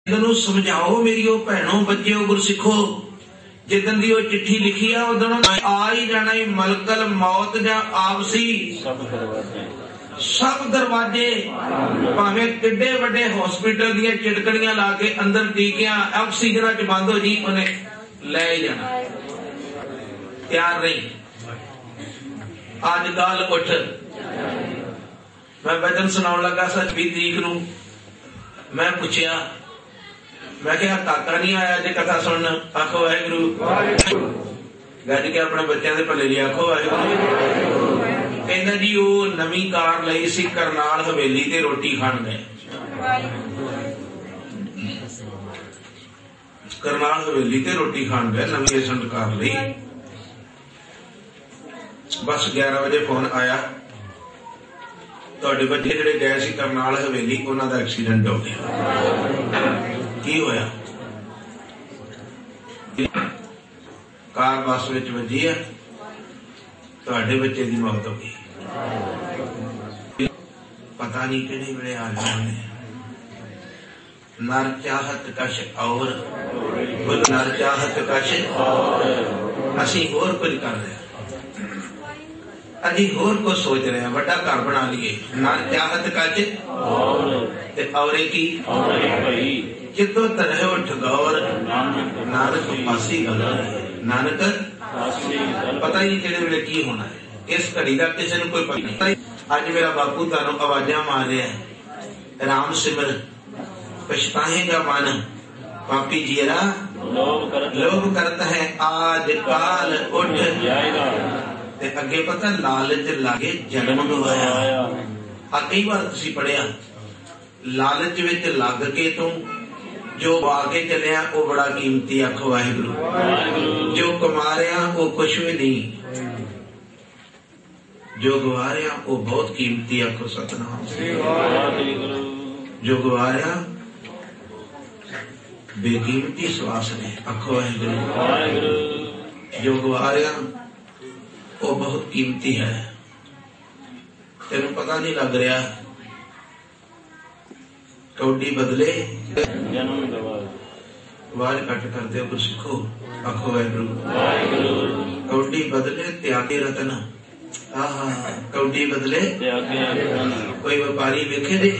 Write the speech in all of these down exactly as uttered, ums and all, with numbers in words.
ਨੂੰ ਸਮਝਾਓ ਮੇਰੀਓ ਭੈਣੋ ਬੱਚਿਓ ਗੁਰਸਿੱਖੋ, जिदन दी वो चिट्ठी लिखी है उदन आ ही जाना ही मलकल मौत जा आपसी सब दरवाजे भावे किड्डे वड्डे हॉस्पिटल दियां चिटकड़ियां ला के अंदर टीकियां ऑक्सीजन च बंद हो जी उन्हें ले जाना तैयार नहीं। अज कल उठ मैं वचन सुनाउण लगा सच बीस तरीक नूं मैं पूछया मैं क्या काका नहीं आया जे कथा सुन आखो वाहिगुरू गज के अपने बच्चों के भले लिए आखो वाहिगुरू। कहना जी वो नवी कार लई सी करनाल हवेली ते रोटी खाण गए करनाल हवेली ते रोटी खाण गए नवी एसंट कार लई। बस ग्यारह बजे फोन आया तुहाडे बच्चे जिहड़े गए सी करनाल हवेली उन्हां दा एक्सीडेंट हो गया। की होया कार बस विच वजी है तुहाडे बच्चे दी मौत हो गई। पता नहीं किहड़े वेले आ जाने नर चाहत कश और बोल नर चाहत कश असी होर कुछ कर रहे अजी होर को सोच रहे हैं बड़ा घर बना लिए नर चाहत कश औरे की जितो तरह उठ गौर नानक फांसी गल नानक पता ही किहड़े वेले की होना है इस घड़ी का किसी को कोई पता नहीं। अज मेरा बापू तुहानू आवाजा मार रहा है राम सिमर पछताएगा मन पापी जीरा लोभ करता है आज काल उठ ते अगे पता लालच लागे जन्म गवाया। आ कई बार तुसीं पढ़िया लालच विच लग के तू जो आगे चलिया वो बड़ा कीमती आखो वाहिगुरू जो कमा रहा वो कुछ भी नहीं जो गवा रहा वो बहुत कीमती आखो सतनाम जो गवा रहा बेकीमती श्वास ने आखो वाहिगुरू जो गवा रहा वो बहुत कीमती है तेन पता नहीं लग रहा कौडी बदले आवाज कट कर दो गुरसिखो आखो वाहिगुरू कौडी बदले त्यागे रतन आहा कौडी बदले कोई व्यापारी वेखे दे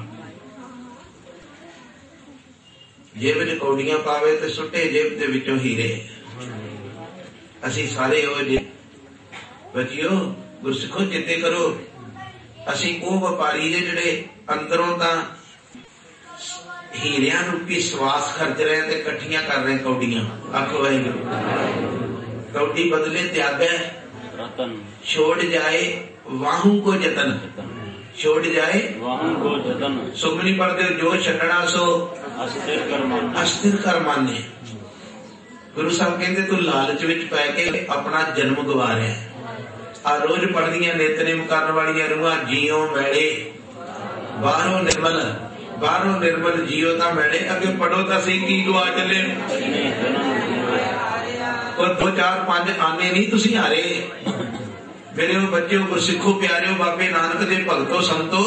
जेब च कौडियां पावे ते सुट्टे जेब दे विचों हीरे असी सारे हो जे बचियो गुरसिखो चेते करो असी वो व्यापारी जे जिहड़े अंदरों तां हीरिया रूपी श्वास खर्च रहे थे कट्ठियां कर रहे कौडियां आखो वाहिगुरू कौडी बदले त्यागे छोड़ जाए वाहू को जतन छोड़ जाए वाहू को जतन सुखमनी पढ़ते जो छड़ना सो अस्थिर कर माने। गुरु साहब कहते तू लालच विच पै के अपना जन्म गवा रहा है। आ रोज पढ़दियां नितनेम करन वालियां रूहां जियो मैले बाहरों निर्मल बाहरों निर्मल जियो ता मैंने अगे पढ़ो तो सही की गवा चले और दो चार पांच आने नहीं तुसी हारे मेरे बच्चे गुरसिखो प्यारे बाबे नानक दे भगतो संतो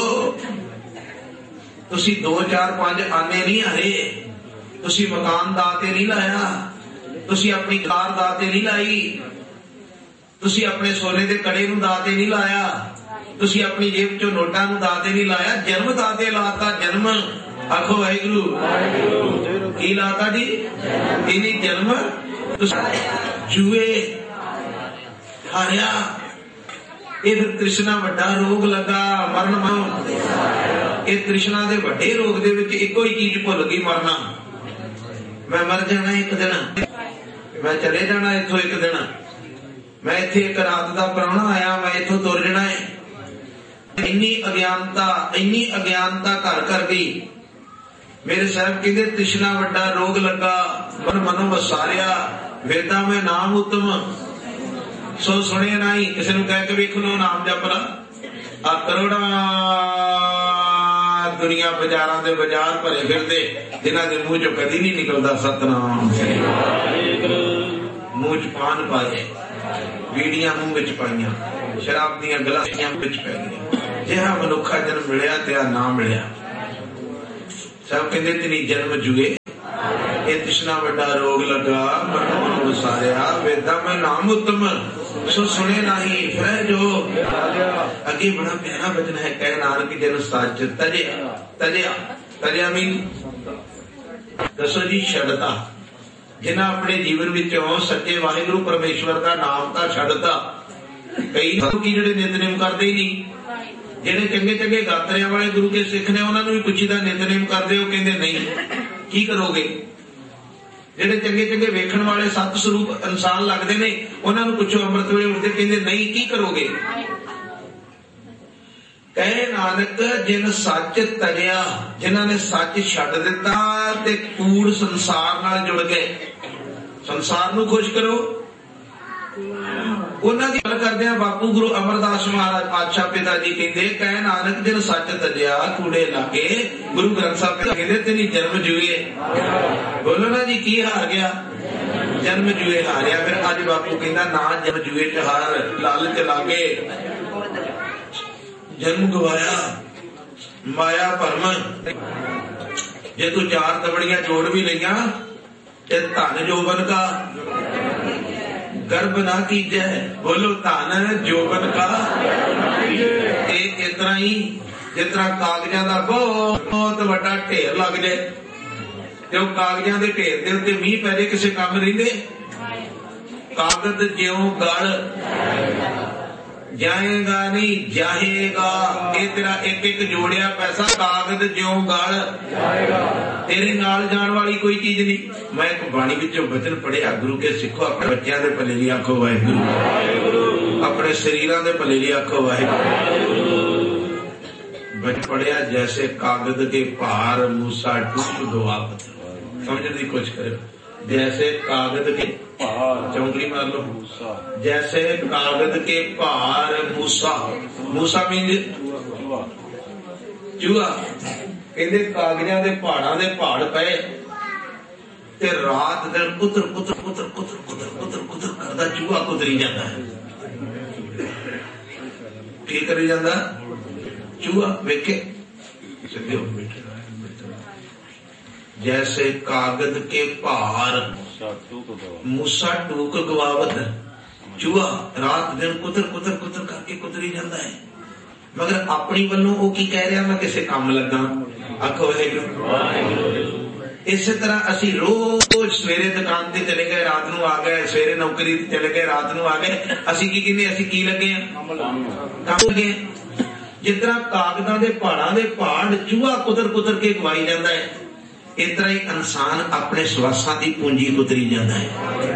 तुसी दो चार पांच आने नहीं हारे तुसी मकान दाते नहीं लाया तुसी अपनी कार दाते नहीं लाई तुसी अपने सोने दे कड़े नूं दाते नहीं लाया तुसी अपनी जेब चो नोटा नूं दाते नहीं लाया जन्म दाते लाता जन्म आखो वाहिगुरू की लाता जी इनी जन्म जुए हारिया इध तृष्णा वड्डा रोग लगा मरण ये तृष्णा दे वड्डे रोग दे विच इको ही चीज भुल गई मरना मैं मर जाना एक दिन मैं चले जाना इथों एक दिन मैं इत्थे एक रात दा प्राहुणा आया मैं इथों तुर जाना है। इन्नी अज्ञानता इन्नी अज्ञानता घर कर गई मेरे साहब कहते तृष्णा वड्डा रोग लगा मन मनो वसारिया वेदा में नाम उत्तम सो सुने ना ही किसी ने कह के वेख लो नाम जप ला आ करोड़ा दुनिया बाजारां दे बाजार भरे फिरदे जिन्हां दे मुंह चों कदी नहीं निकलदा सतनाम मुंह च पान पाए बीड़ियां मुंह विच पाईयां शराब दीयां गलासियां विच पै गईयां जिहा मनुखा जन्म मिलिया त्या ना मिलिया सब कहते तेरी जन्म जुए ये तिश्ना बड़ा रोग लगा मनो सारिया वेदा में नाम उत्तम सो सुने नहीं फिर जो अगे बड़ा प्यारा वचन है कह नानक जन सच तजया तजया तजया मीन दसो जी छड़ता जिन्हें अपने जीवन विचों सच्चे वाहिगुरु परमेश्वर का नाम का छड़ता कई की जिहड़े नितनेम करते ही नहीं जिहड़े चंगे चंगे गात्रियां वाले गुरु के सिख ने उन्होंने भी पुछीदा नितनेम करते हो कहते नहीं की करोगे जिहड़े चंगे चंगे वेखण वाले सत स्वरूप इंसान लगते ने उन्होंने पुछो अमृत वेले उठते कहते नहीं की करोगे कहे नानक जिन सच तरिया जिन्हों ने सच छड्ड दिता ते कूड़ संसार नाल जुड़ गए संसार नूं खुश करो उन्हां दी गल करदे आ बापू गुरु अमरदास महाराज पातशाह पिता जी कहते कहे नानक जिन सच तरिया कूड़े लागे गुरु ग्रंथ साहब कहते तेरी जन्म जुए बोलो ना जी की हार गया जन्म जुए हारिया फिर अज बापू कहंदा ना जन्म जुए च हार लालच लागे जन्म गवाया माया भरम जे तू चार तबड़ियां जोड़ भी लिया धन जोबन का गर्भ ना कीजे बोलो धन जोबन का इतना ही जितना कागजां का बहुत बड़ा ढेर लग जाए जो कागजां के ढेर के उत्ते मीह पै जाए किसी काम रहिंदे कागज ज्यों गल जाएगा नहीं जाएगा ये तेरा एक एक जोड़िया पैसा कागज ज्यों गल तेरे नाल जान वाली कोई चीज नहीं। मैं एक बाणी विचों वचन पढ़िया गुरु के सिखो अपने बच्चों के भले लिए आखो वाहिगुरू अपने शरीरों के भले लिए आखो वाहिगुरू बच पढ़िया जैसे कागज के भार मूसा टूट गवावत समझने की कोशिश करो जैसे कागज के चौंकड़ी मार लो जैसे कागज के भार मूसा मूसा मीन चूहा कहते कागजां दे पहाड़ां दे पहाड़ पए ते रात दिन कुतर कुतर कुतर कुतर कुतर कुतर कुतर करदा चूहा कुतरी जाता है की करी जाता चूहा वेखे सीधे हो बैठे जैसे कागज के भार मूसा टूक गवावत चूहा रात दिन कुतर कुतर कुतर करके कुतरी जाता है मगर अपनी वालों वो की कह रहा मैं किसी काम लगा आखो वाहिगुरू। इस तरह असी रोज सवेरे दुकान ते चले गए रात नूं आ गए सवेरे नौकरी ते चले गए रात नूं आ गए असी की कहने असी की लगे काम लगे जिस तरह कागजां दे पहाड़ां दे पहाड़ चूहा कुतर कुतर के गवाई जाता है इस तरह ही इंसान अपने श्वासां की पूंजी कुतरी जाता है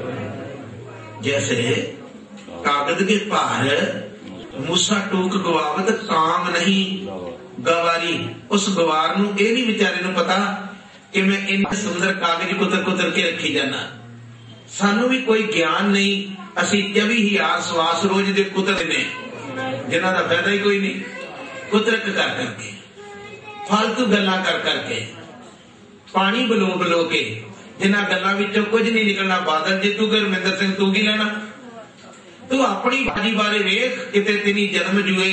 जैसे कागज के भार मूसा टूक गवावत काम नहीं गवारी उस गवार नूं ये नहीं बेचारे नूं पता कि मैं इन सुंदर कागज कुतर कुतर के रखी जाना सानू भी कोई ज्ञान नहीं असी चौबी हजार श्वास रोज दे कुतर ने जिन्हां दा फायदा ही कोई नहीं कुतरक कर करके फालतू गल्लां कर करके पानी बलो बलो के जिन्हां गल्लां विचों कुछ नहीं निकलना बादल जितू गुरमिंदर सिंह तू की लेना तू अपनी बाजी बारे वेख किते तेरी जन्म जुए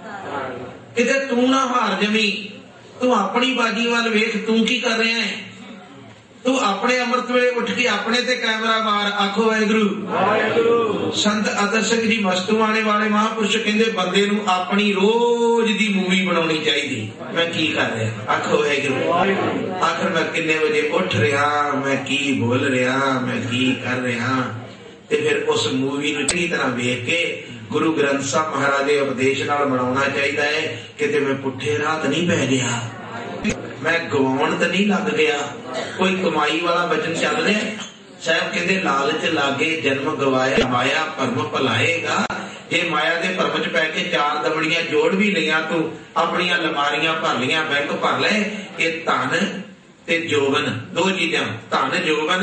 किते तू ना हार जमी तू अपनी बाजी वाल वेख तू की कर रहा है तू अपने अमृत वेले उठ के अपने ते कैमरा मार आखो वाहिगुरू। संत आदर्शक जी मस्तूआणे वाले महापुरुष कहंदे बंदे नूं अपनी रोज दी मूवी बनाउणी चाहिदी मैं की कर रहा आखो वाहिगुरू आखिर मैं किन्ने बजे उठ रहा मैं की बोल रहा मैं की कर रहा ते फिर उस मूवी नूं चंगी तरह वेख के गुरु ग्रंथ साहब महाराज दे उपदेश नाल बनाउणा चाहिदा है किते मैं पुठे राह ते नहीं पै गया मैं गवाउण तो नहीं लग गया कोई कमाई वाला वचन चल रहा साहब कहते लालच लागे जन्म गवाया माया भरम भुलाएगा जे माया दे भरम च पै के चार दबड़ियां जोड़ भी लिया तू अपनी लमारियां भर लिया बैंक भर ले ये धन ते जोबन दो चीजा धन जोबन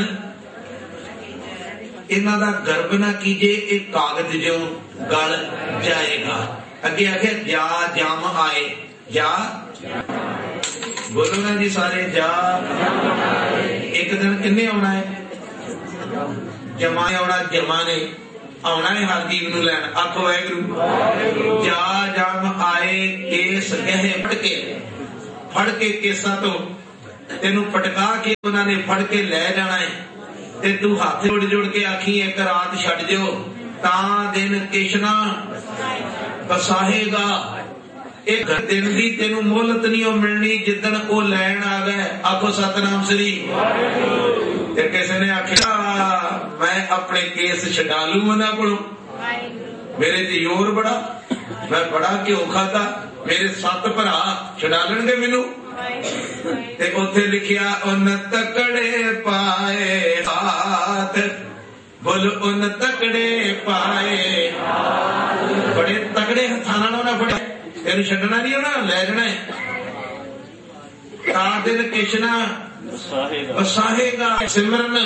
इन्हां दा गर्भ ना कीजे ये कागज जो गल जाएगा अगे आखे जा जम आए जा बोलो ना जी सारे जा एक दिन किन्ने आना है जमा आना जमा ने आना है हर जीव नूं लैण आखो वाहिगुरू जा जम आए केस गहे पटके फड़ के केसां तो तेनू पटका के उन्होंने फड़ के लै जाना है ते तू हाथ जोड़ जोड़ के आखी एक रात छड़ दियो तां दिन किशना बसाहेगा। एक दिन दी तेनू मोहलत नहीं मिलनी जिदन वो लैन आ गए। आखो सतनाम श्री। किसी ने आखिया मैं अपने केस छडा लू उन्होंने कोलों, मेरे ते जोर बड़ा, मैं बड़ा घ्यो खाता, मेरे सत भरा छडा लेंगे मैनू। ते उत्थे लिखिया उन तकड़े पाए हाथ, बोल उन तकड़े पाए, बड़े तगड़े हथा नाल उन्हें फड़िया, तेन छड्डना नहीं उन्हें लै जाना है। ता दिन किशना बसाहेगा। सिमरन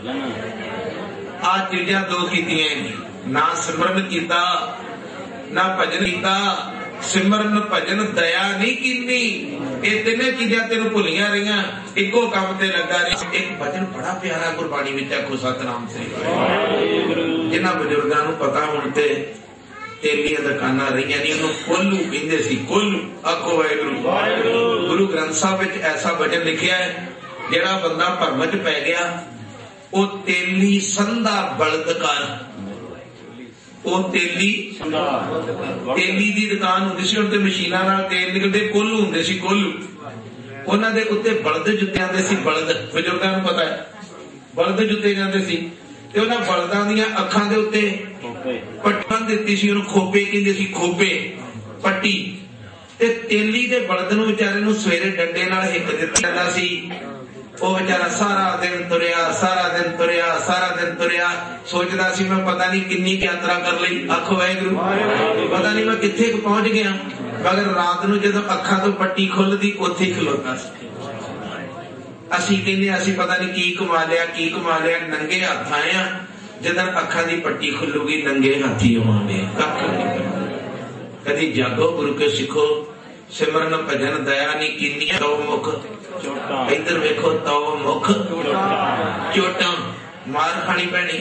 आ चीजा दो कीतियां, ना सिमरन कीता ना भजन कीता। सिमरन भजन दया नहीं कीनी, ये तीनों चीजा तेन भुलिया रही, इको काम ते लगा रही। एक भजन बड़ा प्यारा गुरबाणी विच आखो सतनाम श्री। जिन्हां बजुर्गां नूं पता हुण ते तेलियां दुकानां रहियां नहीं, उन्होंने कोल्लू कहंदे सी। कोल्लू आखो वाहिगुरू। गुरु ग्रंथ साहिब विच ऐसा भजन लिखिया है, जिहड़ा बंदा भरम च पै गया वो तेली संधा बलद कर। वो तेली तेली दी दुकान हुंदी सी, उन्हां ते मशीनां नाल तेल निकलदे, कोल्लू हुंदे सी। कोल्लू उन्हां दे उत्ते बलद जुत्ते आंदे सी। बलद बजुर्गां नूं पता है, बलद जुत्ते जांदे सी। ते उन्हां बलदां दीयां अखां दे उत्ते पट्टी दित्ती सी, उन्हूं खोपे कहंदे सी। खोपे पट्टी ते तेली दे बलद नूं विचारे नूं सवेरे डंडे नाल हिक दित्ता जांदा सी। वो बेचारा सारा दिन तुरिया सारा दिन तुरिया सारा दिन तुरिया, सोचदा सी मैं पता नहीं किन्नी यात्रा कर ली। आखो वाहिगुरू। पता नहीं मैं कित्थे पहुंच गया, मगर रात नूं जदों अखां तो पट्टी खुलदी उत्थे खलोता सी। असीं कहंदे असीं पता नहीं की कमा लिया की कमा लिया, नंगे हत्थ आए आ, जदों अखां दी पट्टी खुलूगी नंगे हत्थ ही होवांगे। कख नहीं। कदी जागो गुरु के सिखो, सिमरन भजन दया नहीं कीनी, तो मुख इधर वेखो तो मुख चोटा मार खानी पैनी।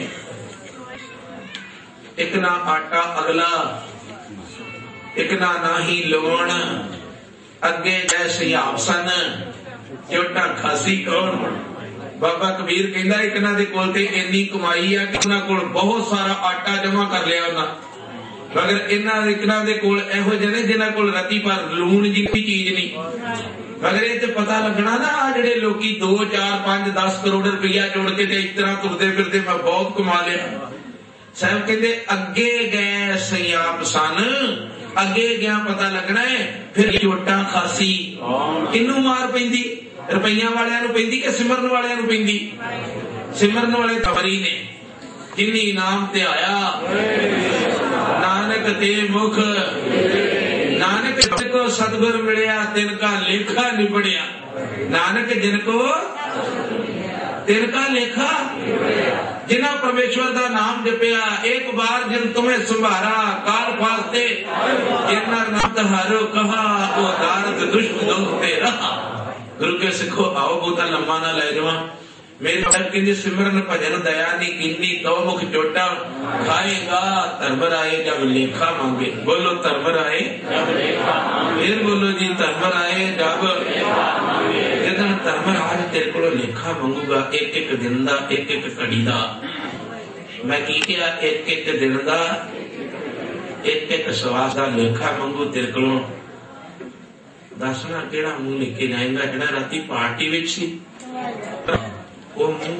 एक ना आटा अगला, एक ना ना ही लवण, अगे जैसे सन चोटा खासी कौन। बाबा कबीर कहंदा एक ना दे कोल ते इन्नी कमाई है कि उन्हां कोल बहुत सारा आटा जमा कर लिया उन्हां, मगर इन्हां एक ना दे कोल इहो जिहे जिन्हां कोल रती पर लूण जी कोई चीज नहीं। मगर ये पता लगना ना आ जिहड़े लोकी दो चार पांच दस करोड़ रुपया जोड़ के ते इस तरह तुरदे फिरदे मैं बहुत कमा लिया। साहब कहते अगे गए सयाप सन, अगे गया पता लगना है, फिर चोटा खासी किनू मार पैंदी, रुपईया वालियां नूं पैंदी कि सिमरन वालियां नूं पैंदी। सिमरन वाले तवरी ने जिन्नी नाम ते आया नानक ते मुख, नानक जिनको सतगुर मिलिया तिनका लेखा निबड़िया। नानक जिनको तिनका लेखा, जिन्हां परमेश्वर का नाम जपिया, एक बार जिन तुम्हें संभारा काल फास्ते, जिन्ना नाम तहारो कहा वो दारद दुष्ट दोस्ते रहा। गुरु के सिखो आओ बहुता लंबा ना ले जावा। मेरे कहते सिमरन भजन दया नहीं कीनी, तो मुख चोटा खाएगा धर्म आए जब लेखा मांगे। बोलो धर्म आए फिर बोलो जी धर्म आए जब जदन धर्म आज तेरे को लेखा मंगूगा, एक एक दिन का एक एक घड़ी का। मैं की किया एक एक दिन का एक एक श्वास का लेखा मंगू तेरे को। दसना केड़ा मुंह लेके जाएगा जेड़ा राती पार्टी विच सी, वो मुंह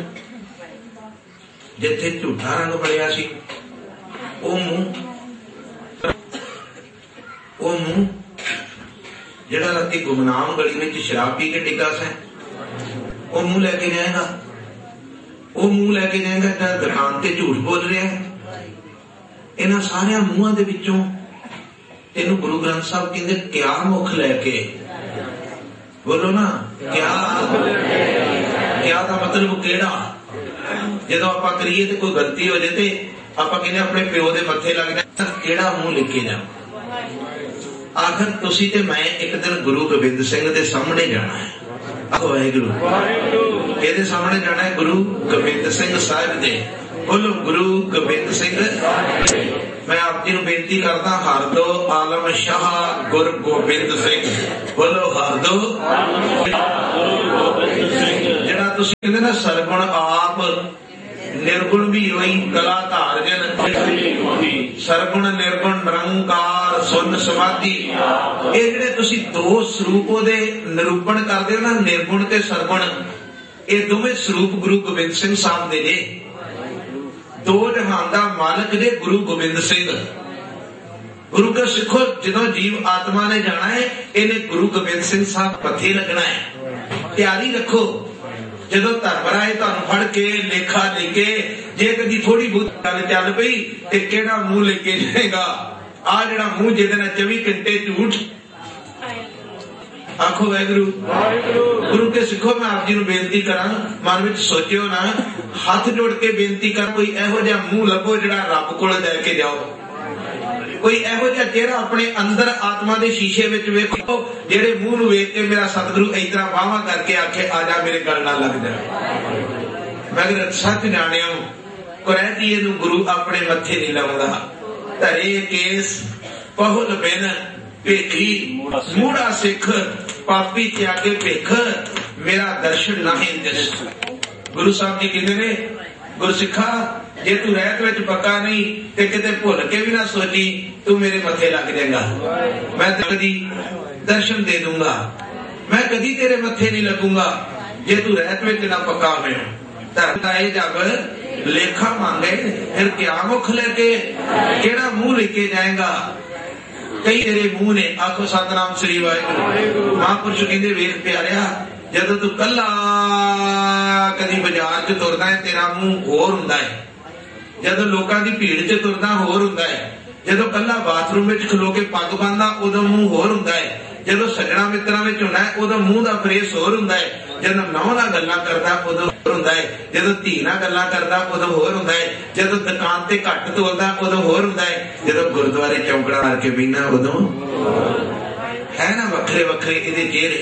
जिथे झूठा रंग पड़िया सी, वो मुंह वो मुंह जेड़ा राती गुमनाम गली में शराब पी के डिगा सा, वो मुंह लेके जाएगा। वो मुंह लेके जाएगा जेड़ा दुकान ते झूठ बोल रहा है। इन्हां सारिया मुंहां दे विचों तेनू गुरु ग्रंथ साहब कहते क्या मुख लैके, बोलो ना क्या, क्या का मतलब केड़ा। जो आप करिए तो कोई गलती हो जाए तो आप कहते अपने प्यो के मथे लग जाए, केड़ा मुंह लेके जा। आखिर तुसी ते मैं एक दिन गुरु गोबिंद सिंह के सामने जाना है। वाहिगुरू ये सामने जाना है गुरु गोबिंद सिंह साहिब दे। बोलो गुरु गोबिंद सिंह मैं आप जी बेनती करता, हर दो आलम शाह गुरु गोबिंद सिंह, बोलो हर दो। जिहड़ा तुसीं कहंदे ना सरगुण आप निर्गुण भी होई कला धार जन, सरगुण निर्गुण निरंकार सुन समाधि, ये जिहड़े तुसीं दो स्वरूप उहदे निरूपण करदे हो ना, निर्गुण ते सरगुण, ये दोवें स्वरूप गुरु गोबिंद सिंह साहब दे ने। दो जहान दा मालक ने गुरु गोबिंद सिंह। गुरु के सिखो जो जीव आत्मा ने जाना है, इन्हें गुरु गोबिंद सिंह साहब पथे लगना है। तैयारी रखो, जो धर्मराय तुहानू फड़ के लेखा लेके जे कदी थोड़ी बहुत गल चल पई ते केड़ा मुंह लेके जाएगा। आ जिहड़ा मुंह जिहदे नाल चौबी घंटे झूठ, आखो वाहिगुरु। गुरु के सिखो, मैं आप जी नूं बेनती करा, मन विच सोचियो ना, हाथ जोड़ के बेनती कर, कोई इहो जिहा मुंह लभो जिहड़ा रब कोल लैके जाओ। कोई इहो जिहा चेहरा अपने अंदर आत्मा दे शीशे विच वेखो, जिहड़े मुंह नूं वेख के मेरा सतगुरु इस तरह बाहां करके आखे आ जा मेरे गल नाल लग जा। मगर सच जाणियो कुरैती नूं गुरु अपने मत्थे नहीं लाउंदा। धरे केस पहुल बिन भेखी मूड़ा सिख, पापी त्यागे भेख, मेरा दर्शन नहीं दिस। गुरु साहब जी कहते ने, गुरु सिखा जे तू रहत विच पक्का नहीं ते किते भुल के भी ना सोची तू मेरे मथे लग जाएगा, मैं कदी दर्शन दे दूंगा, मैं कदी तेरे मथे नहीं लगूंगा जे तू रहत विच ना पक्का होवे। धर्म का ये जब लेखा मांगे फिर क्या मुख लेके केड़ा मुंह लेके जाएगा। कई तेरे मुंह ने, आखो सतनाम श्री वाहिगुरू। महापुरुष कहते वेख प्यारिया, जदों तू कला कदी बाजार च तुरदा है तेरा मुंह होर हुंदा है, जदों लोकां दी भीड़ च तुरदा होर हुंदा है, जदों कला बाथरूम विच खलो के पग बांधा उदों मुंह होर हुंदा है, जदों सज्जणा मित्रां विच हुंदा है उदों मुंह दा फ्रेस होर हुंदा है, जदों नौं नाल गल्लां करदा उदों होर हुंदा है, जदों धी नाल गल्लां करदा उदों होर हुंदा है, जदों दुकान ते घट तोलदा उदों होर हुंदा है, जदों गुरुद्वारे चौंकड़ा मार के बैठा उदों है ना। वखरे वखरे इहदे चेहरे,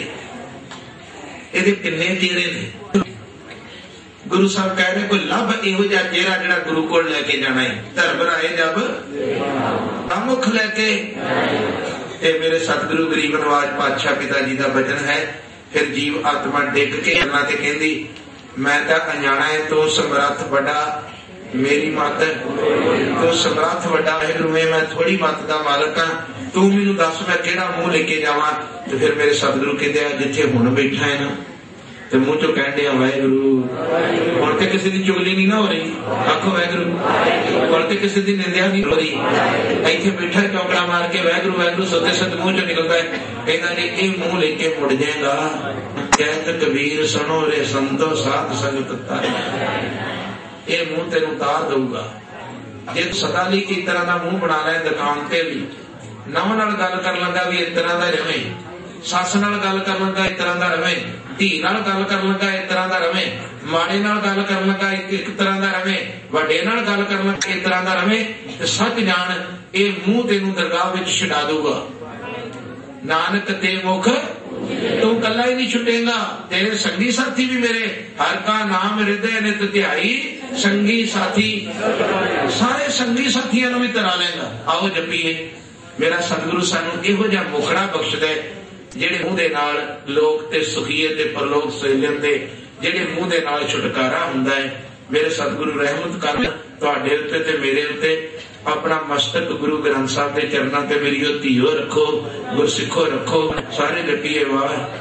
इहदे किन्ने चेहरे ने। गुरु साहब कह रहे कोई लभ इहो जिहा चेहरा जिहड़ा गुरु कोल लैके जाना है। धर्म राय जब मुख लैके, ये मेरे सतगुरु गरीब नवाज पातशाह पिता जी का वचन है। फिर जीव आत्मा डिग के ते कहंदी मैं तां अनजाना है, तू समर्थ बड़ा मेरी मत, तू समर्थ बड़ा वाहिगुरू, मैं थोड़ी मत का मालक हाँ, तू मैनू दस मैं केड़ा मुंह लेके जावां। तो फिर मेरे सतगुरु कहते जिथे हुण बैठा है ना, तो मुंह चो कह दिया वाहिगुरू। हुण ते किसी की चुगली नहीं ना हो रही, आखो वाहिगुरू। हुण ते किसी की निंदिया नहीं हो रही, इत्थे बैठा चौकड़ा मार के वाहिगुरू वाहिगुरू सोते सत मुंह चो निकलता है, कहता जी ये मुंह लेके मुड़ जाएगा। कहत कबीर सुनो रे संतो साध संगत तारे, ये मुंह तेन उतार दूंगा। जे तू सदा ली इस तरह का मुंह बना ले, दुकान ते भी नव नाल गल कर लगा भी इस तरह का रवे, सस नाल गल कर लगा इस तरह का रवे, धी नाल गल कर लगा इस तरह का रवे, माड़े नाल गल कर लगा एक तरह का रवे, वड्डे नाल गल कर लगा इस तरह का रवे। ते सच जान ये मुंह तेनू दरगाह विच छुड़ा दूगा। नानक ते मुख तू कला ही नहीं छुटेगा, तेरे संगी साथी भी मेरे, हर का नाम हृदय नित ध्याई, संगी साथी सारे संगी साथियों नूं भी तरा लेगा। आओ जपीए, मेरा सतगुरु सानू इहो जिहा मुखड़ा बख्शदा है, जेड़े मुंह दे नाल लोक ते सुखीए ते परलोक सोई लेंदे, जेड़े मुंह दे नाल छुटकारा हुंदा है। मेरे सतगुरु रहमत कर तुहाडे उत्ते ते मेरे उत्ते, अपना मस्तक गुरु ग्रंथ साहब के चरणों ते मेरी धीओ रखो, गुरसिखो रखो, सारे जपीए वाह।